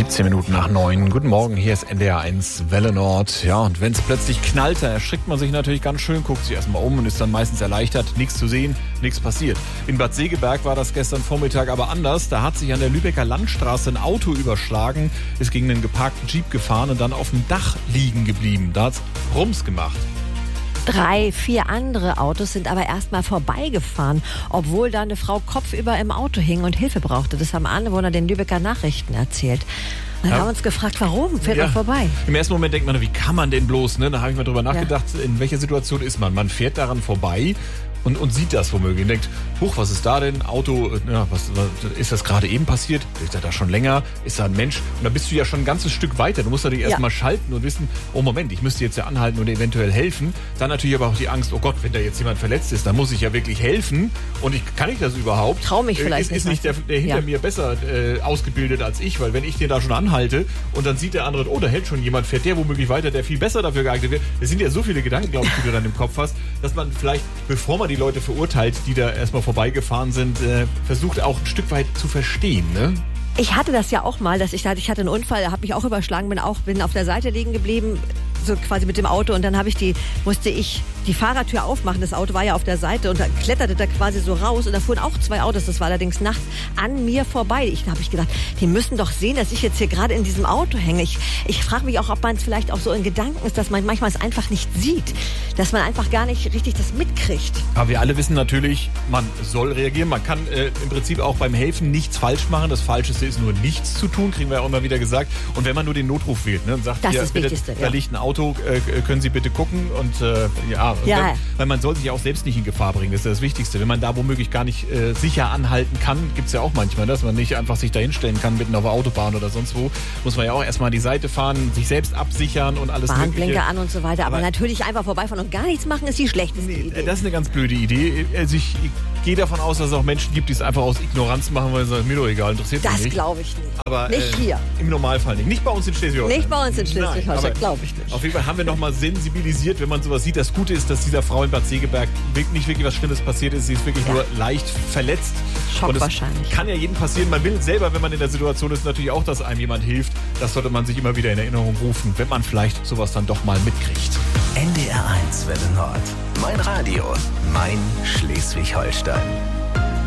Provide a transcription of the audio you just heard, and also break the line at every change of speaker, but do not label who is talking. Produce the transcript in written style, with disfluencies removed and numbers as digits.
17 Minuten nach 9. Guten Morgen, hier ist NDR 1 Welle Nord. Ja, und wenn es plötzlich knallt, dann erschrickt man sich natürlich ganz schön, guckt sich erstmal um und ist dann meistens erleichtert. Nichts zu sehen, nichts passiert. In Bad Segeberg war das gestern Vormittag aber anders. Da hat sich an der Lübecker Landstraße ein Auto überschlagen, ist gegen einen geparkten Jeep gefahren und dann auf dem Dach liegen geblieben. Da hat's Rums gemacht.
3, 4 andere Autos sind aber erstmal vorbeigefahren, obwohl da eine Frau kopfüber im Auto hing und Hilfe brauchte. Das haben Anwohner den Lübecker Nachrichten erzählt. Und dann haben wir uns gefragt, warum fährt man vorbei?
Im ersten Moment denkt man, wie kann man denn bloß? Ne? Da habe ich mal drüber nachgedacht, in welcher Situation ist man? Man fährt daran vorbei und sieht das womöglich und denkt, huch, was ist da denn? Auto, was ist das gerade eben passiert? Ist er da schon länger? Ist da ein Mensch? Und da bist du ja schon ein ganzes Stück weiter. Du musst natürlich erstmal schalten und wissen, oh Moment, ich müsste jetzt ja anhalten und eventuell helfen. Dann natürlich aber auch die Angst, oh Gott, wenn da jetzt jemand verletzt ist, dann muss ich ja wirklich helfen. Und kann ich das überhaupt?
Trau mich vielleicht
ist nicht der hinter mir besser ausgebildet als ich? Weil wenn ich den da schon anhalte und dann sieht der andere, oh, da hält schon jemand, fährt der womöglich weiter, der viel besser dafür geeignet wird. Es sind ja so viele Gedanken, glaube ich, die du dann im Kopf hast, dass man vielleicht, bevor man die Leute verurteilt, die da erstmal vorbeigefahren sind, versucht auch ein Stück weit zu verstehen, ne?
Ich hatte das ja auch mal, dass ich hatte einen Unfall, habe mich auch überschlagen, bin auf der Seite liegen geblieben, so quasi mit dem Auto, und dann musste ich die Fahrertür aufmachen. Das Auto war ja auf der Seite und da kletterte da quasi so raus und da fuhren auch 2 Autos, das war allerdings nachts, an mir vorbei. Da habe ich gedacht, die müssen doch sehen, dass ich jetzt hier gerade in diesem Auto hänge. Ich frage mich auch, ob man es vielleicht auch so in Gedanken ist, dass man manchmal es einfach nicht sieht, dass man einfach gar nicht richtig das mitkriegt.
Aber wir alle wissen natürlich, man soll reagieren. Man kann im Prinzip auch beim Helfen nichts falsch machen. Das Falscheste ist nur nichts zu tun, kriegen wir ja auch immer wieder gesagt. Und wenn man nur den Notruf wählt, ne, und sagt,
das
hier,
ist
bitte,
das Wichtigste,
da liegt ein Auto, können Sie bitte gucken? Und weil man soll sich auch selbst nicht in Gefahr bringen. Das ist das Wichtigste. Wenn man da womöglich gar nicht sicher anhalten kann, gibt es ja auch manchmal, dass man nicht einfach sich da hinstellen kann, mitten auf der Autobahn oder sonst wo. Muss man ja auch erstmal an die Seite fahren, sich selbst absichern und alles Mögliche.
Warnblinker an und so weiter. Aber natürlich einfach vorbeifahren und gar nichts machen, ist die schlechteste Idee.
Das ist eine ganz blöde Idee. Also ich gehe davon aus, dass es auch Menschen gibt, die es einfach aus Ignoranz machen, weil sie sagen, mir doch egal, interessiert mich nicht.
Das glaube ich nicht.
Aber
nicht hier.
Im Normalfall nicht. Nicht bei uns in Schleswig-Holstein.
Nicht bei uns in Schleswig-Holstein, glaube ich nicht.
Auf jeden Fall haben wir nochmal sensibilisiert, wenn man sowas sieht. Das Gute ist, dass dieser Frau in Bad Segeberg nicht wirklich was Schlimmes passiert ist. Sie ist wirklich nur leicht verletzt.
Schock
und
wahrscheinlich.
Kann ja jedem passieren. Man will selber, wenn man in der Situation ist, natürlich auch, dass einem jemand hilft. Das sollte man sich immer wieder in Erinnerung rufen, wenn man vielleicht sowas dann doch mal mitkriegt.
NDR 1 Welle Nord. Mein Radio. Mein Schleswig-Holstein.